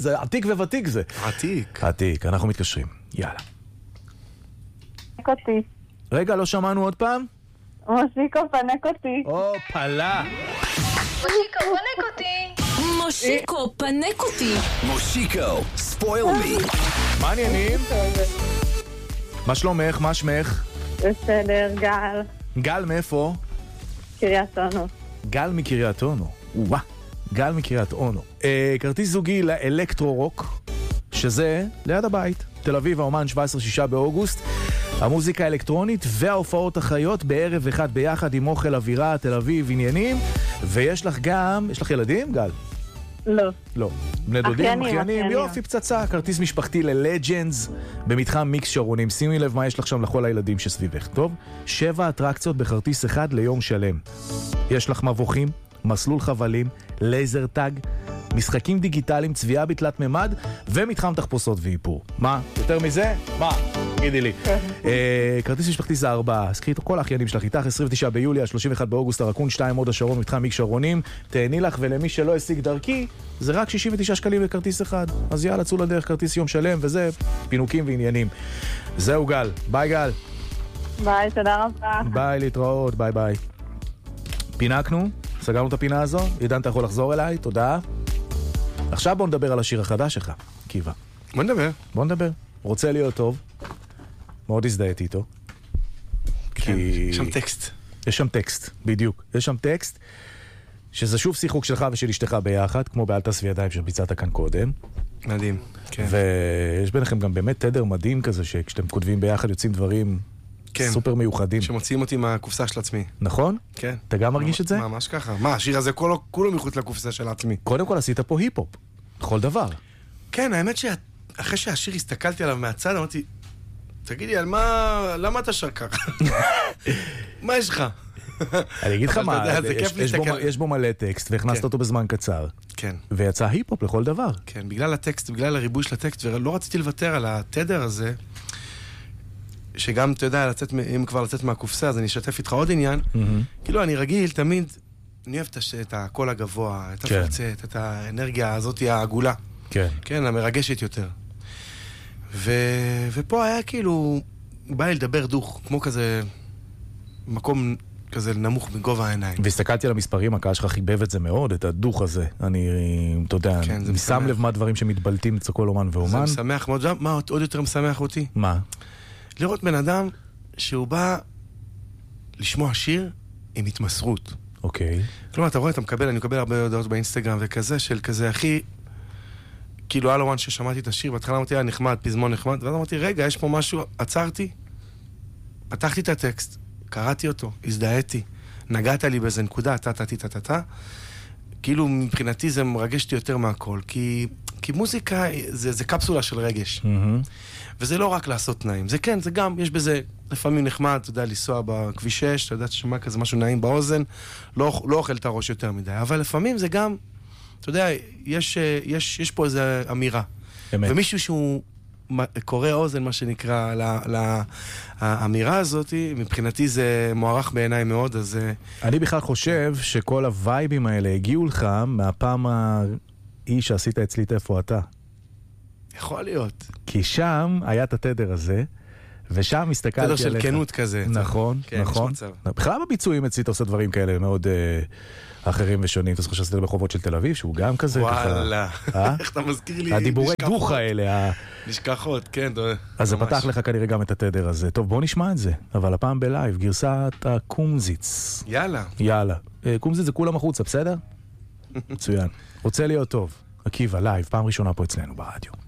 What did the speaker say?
זה עתיק וותיק זה. עתיק, אנחנו מתקשרים. יאללה. אותי. רגע, לא שמענו עוד פעם? מושיקו פנק אותי. או, פלה. מושיקו פנק אותי. מושיקו פנק אותי. מושיקו, ספויל מי. מה העניינים? מה שלומך? מה שמך? בסדר, גל. גל מאיפה? קריית אונו. גל מקריית אונו. וואה, גל מקריית אונו. כרטיס זוגי לאלקטרו-רוק, שזה ליד הבית. תל אביב, האומן, 17-6 באוגוסט. המוזיקה האלקטרונית וההופעות החיות בערב אחד ביחד עם אוכל אווירה, תל אביב, עניינים. ויש לך גם, יש לך ילדים, גל? לא. לא. בני דודים, אחיינים, יופי, פצצה. כרטיס משפחתי ללג'נדס במתחם מיקס שרונים. שימי לב מה יש לך שם לכל הילדים שסביבך, טוב? 7 אטרקציות בכרטיס אחד ליום שלם. יש לך מבוכים, מסלול חבלים, לייזר טאג, משחקים דיגיטליים, צביעה בתלת ממד ומתחם תחפושות ואיפור. מה? יותר מזה? מה? תגידי לי. כרטיס משפחתי זה 4. אז קחי את כל האחיינים שלך איתך, 29 ביולי, 31 באוגוסט, הרקון 2 עוד השרון, מתחם מיקס שרונים. תהני לך, ולמי שלא השיג דרכי, זה רק 69 שקלים לכרטיס אחד. אז יאללה, צאו לדרך, כרטיס יום שלם, וזה פינוקים ועניינים. זהו גל. ביי גל. ביי, תודה רבה. ביי, להתראות, ביי ביי. פינקנו, סגרנו את הפינה הזו. עידן, אתה יכול לחזור אליי, תודה. עכשיו בוא נדבר על השיר החדש שלך, קיבה. בוא נדבר. רוצה להיות טוב. מאוד הזדהיתי איתו. כן, יש שם טקסט. יש שם טקסט, בדיוק. יש שם טקסט, שזה שוב שיחוק שלך ושל אשתך ביחד, כמו באל תעשבי ידיים שביצעת כאן קודם. מדהים, כן. ויש ביניכם גם באמת תדר מדהים כזה, שכשאתם כותבים ביחד יוצאים דברים סופר מיוחדים. שמוציאים אותי מהקופסה של עצמי. נכון? כן. אתה גם מרגיש את זה? ממש ככה. מה, השיר הזה כולו מחוץ לקופסה של עצמי. קודם כל עשית פה היפ-הופ. בכל דבר. כן, האמת שאחרי שהשיר הסתכלתי עליו מהצד, אמרתי, תגידי, למה אתה שר ככה? מה יש לך? אני אגיד לך מה, יש בו מלא טקסט, והכנסת אותו בזמן קצר. כן. ויצא היפ-הופ לכל דבר. כן, בגלל הטקסט, בגלל הריבוי של הטקסט, ולא רציתי לוותר על התדר הזה, שגם, אתה יודע, אם כבר לצאת מהקופסה, אז אני אשתף איתך עוד עניין. כאילו, אני רגיל, תמיד, אני אוהב את הקול הגבוה, את הפלצת, את האנרגיה הזאת, העגולה. כן. כן, המרגשת יותר. ופה היה כאילו, בא לי לדבר דוך, כמו כזה, מקום כזה נמוך מגובה העיניים. והסתכלתי על המספרים, הקהל שלך חיבב את זה מאוד, את הדוך הזה. אני, אתה יודע, אני שם לב מה דברים שמתבלטים אצל כל אומן ואומן. זה משמח מאוד. מה עוד יותר משמח אותי? מה? לראות בן אדם שהוא בא לשמוע שיר עם התמסרות. אוקיי. כלומר, אתה רואה, אני מקבל הרבה הודעות באינסטגרם וכזה, של כזה, אחי, כאילו, על אומן ששמעתי את השיר, בהתחלה אמרתי, היה נחמד, פזמון נחמד, ואז אמרתי, רגע, יש פה משהו, עצרתי, פתחתי את הטקסט, קראתי אותו, הזדהיתי, נגעת לי באיזה נקודה, כאילו, מבחינתי זה מרגשתי יותר מהכל, כי מוזיקה זה קפסולה של רגש. וזה לא רק לעשות תנאים, זה כן, זה גם, יש בזה לפעמים נחמד, אתה יודע, לנסוע בכביש 6, אתה יודע, ששמע כזה משהו נעים באוזן, לא אוכל את הראש יותר מדי, אבל לפעמים זה גם, אתה יודע, יש פה איזו אמירה. אמת. ומישהו שהוא קורא אוזן, מה שנקרא, לאמירה הזאת, מבחינתי זה מוערך בעיניי מאוד, אז... אני בכלל חושב שכל הווייבים האלה הגיעו לך מהפעם האיש שעשית אצלי את איפה אתה. יכול להיות. כי שם היה את התדר הזה, ושם הסתכלתי עליך. תדר של כנות כזה. נכון, נכון. בכלל בביצועים אצלי אתה עושה דברים כאלה מאוד אחרים ושונים. אתה זוכר שעשית ברחובות של תל אביב, שהוא גם כזה ככה. וואלה. איך אתה מזכיר לי? הדיבורי דוך האלה. נשכחות, כן. אז זה פתח לך כנראה גם את התדר הזה. טוב, בוא נשמע את זה. אבל הפעם בלייב, גרסת הקומזיץ. יאללה. יאללה. קומזיץ זה כולם החוצה, בסדר? מצוין. רוצה להיות טוב. עקיבא, לייב, פעם ראשונה פה אצלנו ברדיו.